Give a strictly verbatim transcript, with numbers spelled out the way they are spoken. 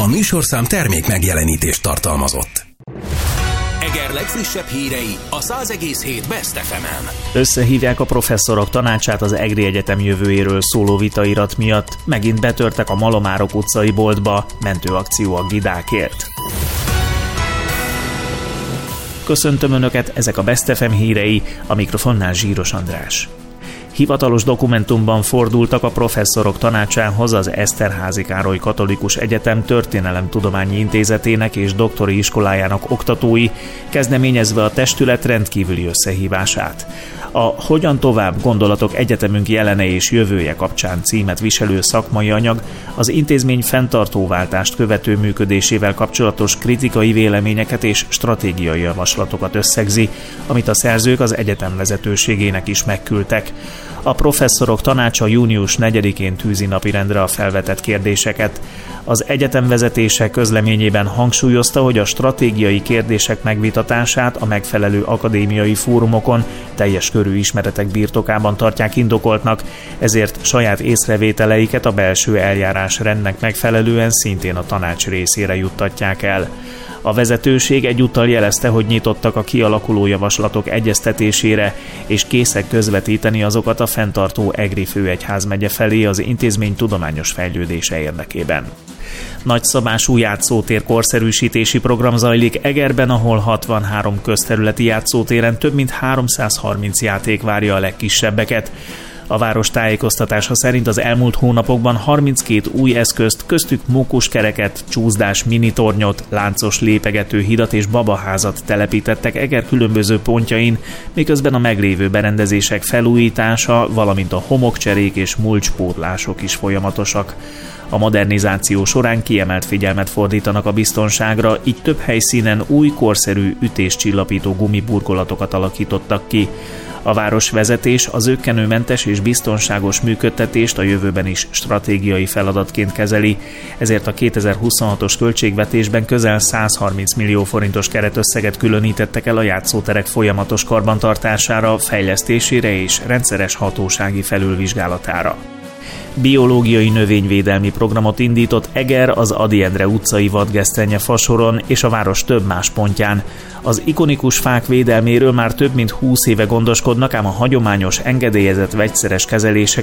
műsorszám termék megjelenítést tartalmazott. Eger legfrissebb hírei a száz egész hét Best ef emen. Összehívják a professzorok tanácsát az Egri Egyetem jövőjéről szóló vitairat miatt. Megint betörtek a Malomárok utcai boltba, mentőakció a gidákért. Köszöntöm Önöket, ezek a Best ef em hírei, a mikrofonnál Zsíros András. Hivatalos dokumentumban fordultak a professzorok tanácsához az Eszterházy Károly Katolikus Egyetem Történelemtudományi Intézetének és doktori iskolájának oktatói, kezdeményezve a testület rendkívüli összehívását. A Hogyan tovább gondolatok egyetemünk jelene és jövője kapcsán címet viselő szakmai anyag az intézmény fenntartóváltást követő működésével kapcsolatos kritikai véleményeket és stratégiai javaslatokat összegzi, amit a szerzők az egyetem vezetőségének is megküldtek. A professzorok tanácsa június negyedikén tűzi napirendre a felvetett kérdéseket. Az egyetem vezetése közleményében hangsúlyozta, hogy a stratégiai kérdések megvitatását a megfelelő akadémiai fórumokon teljes körű ismeretek birtokában tartják indokoltnak, ezért saját észrevételeiket a belső eljárásrendnek megfelelően szintén a tanács részére juttatják el. A vezetőség egyúttal jelezte, hogy nyitottak a kialakuló javaslatok egyeztetésére, és készek közvetíteni azokat a fenntartó Egri főegyházmegye felé az intézmény tudományos fejlődése érdekében. Nagyszabású játszótér korszerűsítési program zajlik Egerben, ahol hatvanhárom közterületi játszótéren több mint háromszázharminc játék várja a legkisebbeket. A város tájékoztatása szerint az elmúlt hónapokban harminckét új eszközt, köztük mókuskereket, csúszdás minitornyot, láncos lépegető hidat és babaházat telepítettek Eger különböző pontjain, miközben a meglévő berendezések felújítása, valamint a homokcserék és mulcspótlások is folyamatosak. A modernizáció során kiemelt figyelmet fordítanak a biztonságra, így több helyszínen új korszerű ütéscsillapító gumiburkolatokat alakítottak ki. A városvezetés az zökkenőmentes és biztonságos működtetést a jövőben is stratégiai feladatként kezeli, ezért a kétezer-huszonhatos költségvetésben közel százharminc millió forintos keretösszeget különítettek el a játszóterek folyamatos karbantartására, fejlesztésére és rendszeres hatósági felülvizsgálatára. Biológiai növényvédelmi programot indított Eger az Ady Endre utcai vadgesztenye fasoron és a város több más pontján. Az ikonikus fák védelméről már több mint húsz éve gondoskodnak, ám a hagyományos engedélyezett vegyszeres kezelések